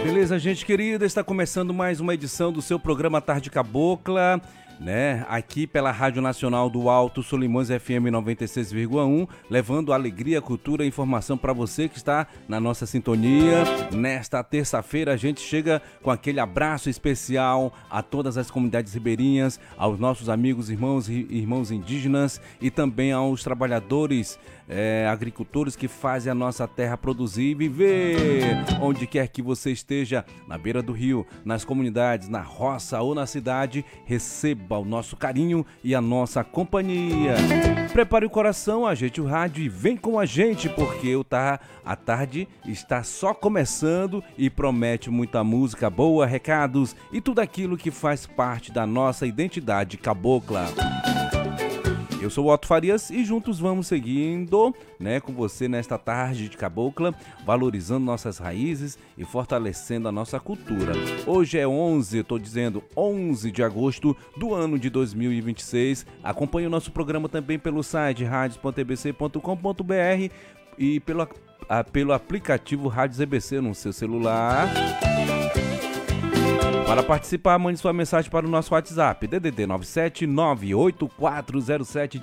Beleza, gente querida, está começando mais uma edição do seu programa Tarde Cabocla, né? Aqui pela Rádio Nacional do Alto Solimões FM 96,1, levando alegria, cultura e informação para você que está na nossa sintonia. Nesta terça-feira a gente chega com aquele abraço especial a todas as comunidades ribeirinhas, aos nossos amigos, irmãos indígenas e também aos trabalhadores agricultores que fazem a nossa terra produzir e viver. Onde quer que você esteja, na beira do rio, nas comunidades, na roça ou na cidade, receba o nosso carinho e a nossa companhia. Prepare o coração, ajeite o rádio e vem com a gente, porque a tarde está só começando e promete muita música boa, recados e tudo aquilo que faz parte da nossa identidade cabocla. Eu sou o Otto Farias e juntos vamos seguindo, né, com você nesta tarde de cabocla, valorizando nossas raízes e fortalecendo a nossa cultura. Hoje é 11 de agosto do ano de 2026. Acompanhe o nosso programa também pelo site radios.ebc.com.br e pelo aplicativo Rádios EBC no seu celular. Para participar, mande sua mensagem para o nosso WhatsApp, DDD 9798407